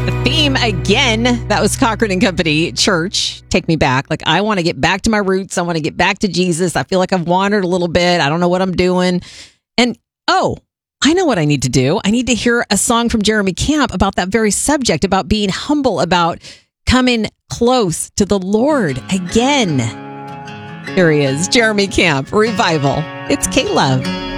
Theme again. That was Cochran and Company Church. Take me back. Like, I want to get back to my roots. I want to get back to Jesus. I feel like I've wandered a little bit. I don't know what I'm doing. And, I know what I need to do. I need to hear a song from Jeremy Camp about that very subject, about being humble, about coming close to the Lord again. Here he is, Jeremy Camp, Revival. It's K-Love.